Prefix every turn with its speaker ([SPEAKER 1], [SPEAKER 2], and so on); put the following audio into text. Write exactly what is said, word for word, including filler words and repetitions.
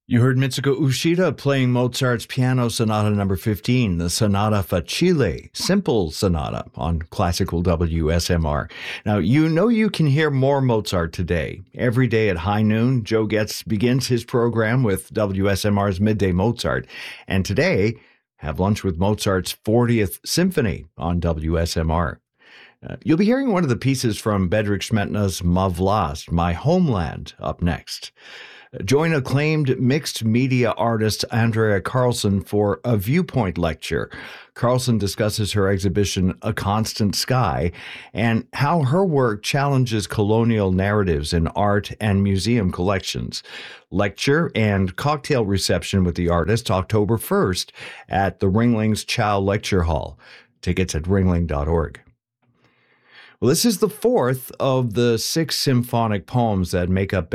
[SPEAKER 1] You heard Mitsuko Ushida playing Mozart's Piano Sonata number fifteen, the Sonata Facile, Simple Sonata on Classical W S M R. Now, you know you can hear more Mozart today. Every day at high noon, Joe Getz begins his program with W S M R's Midday Mozart. And today, have lunch with Mozart's fortieth Symphony on W S M R. Uh, you'll be hearing one of the pieces from Bedřich Smetana's Ma Vlast, My Homeland, up next. Join acclaimed mixed media artist Andrea Carlson for a Viewpoint lecture. Carlson discusses her exhibition, A Constant Sky, and how her work challenges colonial narratives in art and museum collections. Lecture and cocktail reception with the artist October first at the Ringling's Chow Lecture Hall. Tickets at ringling dot org. Well, this is the fourth of the six symphonic poems that make up